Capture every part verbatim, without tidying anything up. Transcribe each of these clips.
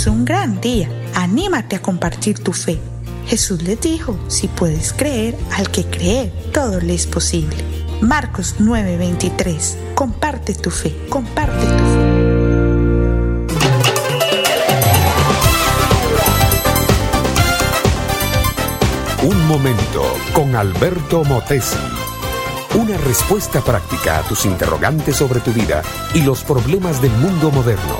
un gran día. Anímate a compartir tu fe. Jesús les dijo, si puedes creer, al que cree, todo le es posible. Marcos nueve veintitrés. Comparte tu fe, comparte tu fe. Un momento con Alberto Motesi. Una respuesta práctica a tus interrogantes sobre tu vida y los problemas del mundo moderno.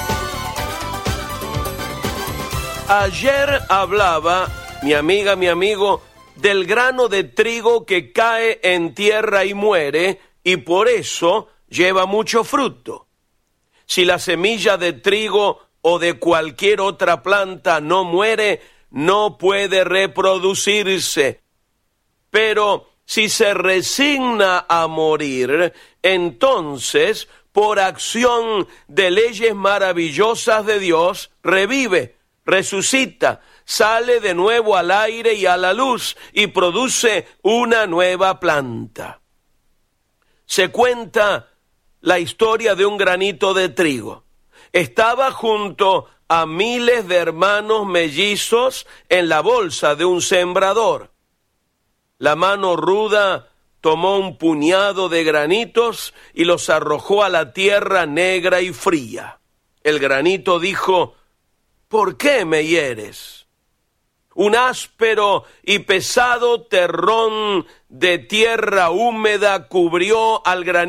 Ayer hablaba, mi amiga, mi amigo, del grano de trigo que cae en tierra y muere, y por eso lleva mucho fruto. Si la semilla de trigo o de cualquier otra planta no muere, no puede reproducirse. Pero si se resigna a morir, entonces, por acción de leyes maravillosas de Dios, revive, resucita, sale de nuevo al aire y a la luz y produce una nueva planta. Se cuenta la historia de un granito de trigo. Estaba junto a miles de hermanos mellizos en la bolsa de un sembrador. La mano ruda tomó un puñado de granitos y los arrojó a la tierra negra y fría. El granito dijo, ¿por qué me hieres? Un áspero y pesado terrón de tierra húmeda cubrió al granito